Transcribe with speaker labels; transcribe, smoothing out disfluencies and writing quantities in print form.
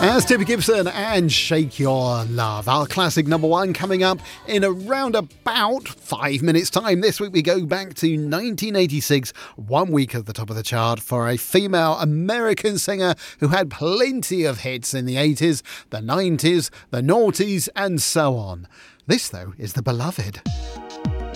Speaker 1: As Debbie Gibson and Shake Your Love, our classic number one coming up in around about 5 minutes time. This week we go back to 1986, 1 week at the top of the chart for a female American singer who had plenty of hits in the 80s, the 90s, the noughties and so on. This though is The Beloved.